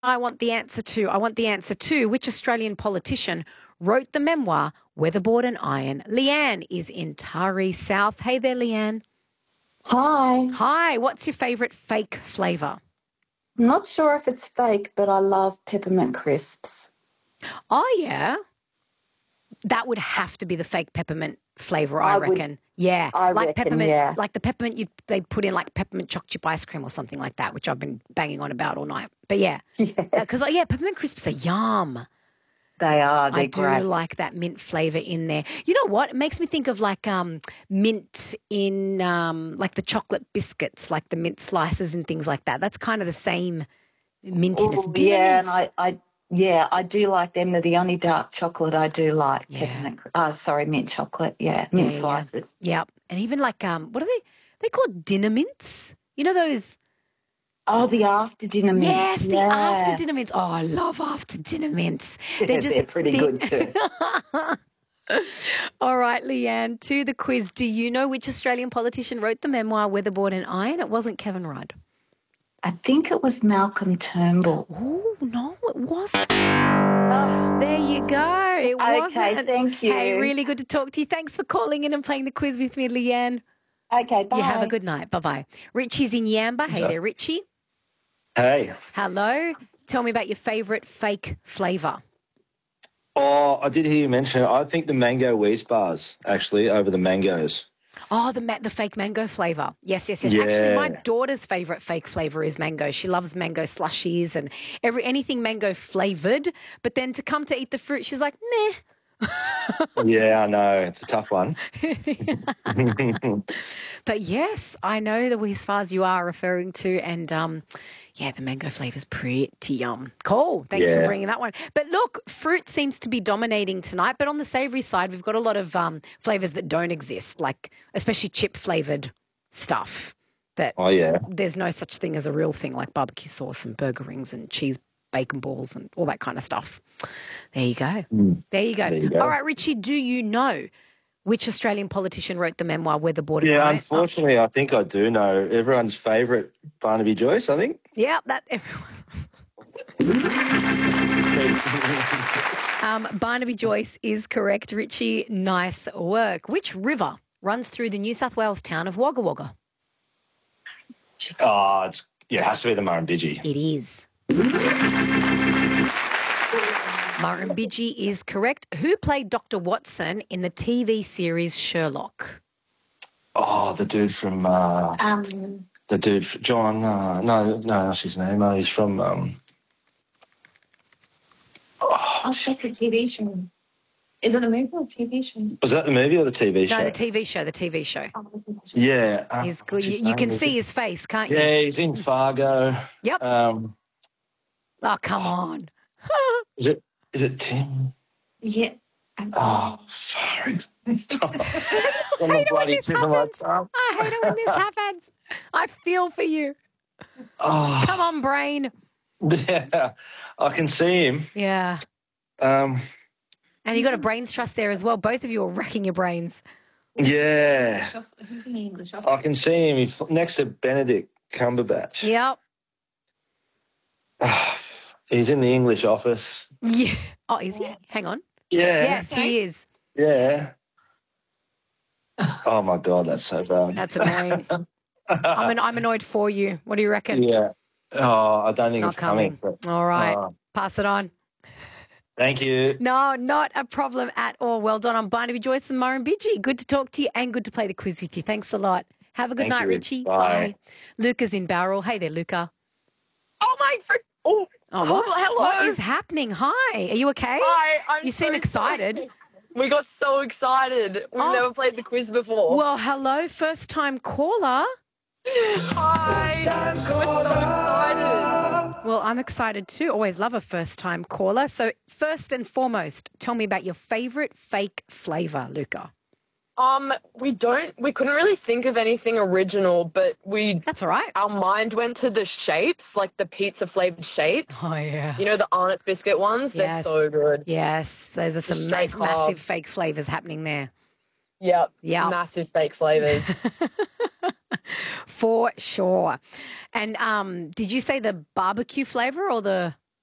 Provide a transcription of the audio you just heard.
I want the answer to. I want the answer to which Australian politician wrote the memoir Weatherboard and Iron? Leanne is in Taree South. Hey there, Leanne. Hi. Hi. What's your favourite fake flavour? Not sure if it's fake, but I love peppermint crisps. Oh, yeah. That would have to be the fake peppermint flavour, I reckon. Yeah. I like reckon, peppermint, yeah. like the peppermint they put in like peppermint choc chip ice cream or something like that, which I've been banging on about all night. But yeah. Because, peppermint crisps are yum. They are. They're I great. do like that mint flavour in there. You know what? It makes me think of like mint in like the chocolate biscuits, like the mint slices and things like that. That's kind of the same mintiness. Oh, yeah, and I do like them. They're the only dark chocolate I do like. Yeah. Mint chocolate. Yeah, mint slices. Yeah. And even like what are they? They called dinner mints. You know those? Oh, the after dinner mints. Yes, the after dinner mints. Oh, I love after dinner mints. They're pretty good too. All right, Leanne, to the quiz. Do you know which Australian politician wrote the memoir Weatherboard and Iron? It wasn't Kevin Rudd. I think it was Malcolm Turnbull. Oh, no, it wasn't. There you go. It wasn't. Okay, thank you. Hey, really good to talk to you. Thanks for calling in and playing the quiz with me, Leanne. Okay, bye. You have a good night. Bye-bye. Richie's in Yamba. Hey there, Richie. Hey. Hello. Tell me about your favourite fake flavour. Oh, I did hear you mention it. I think the mango Wheeze bars, actually, over the mangoes. Oh, the fake mango flavour. Yes. Yeah. Actually, my daughter's favourite fake flavour is mango. She loves mango slushies and anything mango flavoured. But then to come to eat the fruit, she's like, meh. Yeah, I know. It's a tough one. But yes, I know the Wheeze bars you are referring to. And the mango flavour's pretty yum. Cool. Thanks for bringing that one. But look, fruit seems to be dominating tonight. But on the savoury side, we've got a lot of flavours that don't exist, like especially chip flavoured stuff. There's no such thing as a real thing, like barbecue sauce and burger rings and cheese bacon balls and all that kind of stuff. There you go. There you go. All right, Richie, do you know which Australian politician wrote the memoir Weatherboard and Iron? Yeah, unfortunately, I think I do know. Everyone's favourite, Barnaby Joyce, I think. Yeah, that everyone. Barnaby Joyce is correct. Richie, nice work. Which river runs through the New South Wales town of Wagga Wagga? Oh, it has to be the Murrumbidgee. It is. Murrumbidgee is correct. Who played Dr. Watson in the TV series Sherlock? Oh, the dude from John. No, that's his name. He's from. It's like a TV show. Is it a movie or a TV show? Was that the movie or the TV show? No, the TV show. The TV show. Yeah, he's good. You can see his face, can't you? Yeah, he's in Fargo. Yep. Oh, come on. Is it Tim? Yeah. Oh, sorry. I hate it when this happens. I feel for you. Oh. Come on, brain. Yeah, I can see him. Yeah. And you got a brains trust there as well. Both of you are racking your brains. Yeah. Who's in the English office? I can see him next to Benedict Cumberbatch. Yep. He's in the English Office. Yeah. Oh, is he? Hang on. Yeah. Yes, he is. Yeah. Oh, my God, that's so bad. That's annoying. I'm annoyed for you. What do you reckon? Yeah. Oh, I don't think it's coming. All right. Pass it on. Thank you. No, not a problem at all. Well done on Barnaby Joyce and Murrumbidgee. Good to talk to you and good to play the quiz with you. Thanks a lot. Have a good night, Richie. Bye. Luca's in Bowral. Hey there, Luca. Oh, my Oh, what? Hello. What is happening? Hi. Are you okay? Hi. You seem excited. Sorry. We got so excited. We've never played the quiz before. Well, hello, first-time caller. Hi. First-time caller. We're so excited. Well, I'm excited too. Always love a first-time caller. So first and foremost, tell me about your favourite fake flavour, Luca. We couldn't really think of anything original, but That's all right. Our mind went to the shapes, like the pizza flavored shapes. Oh, yeah. You know, the Arnott's biscuit ones? Yes. They're so good. Yes. Those are some massive fake flavours happening there. Yep. Yeah. Massive fake flavors. For sure. And did you say the barbecue flavour or the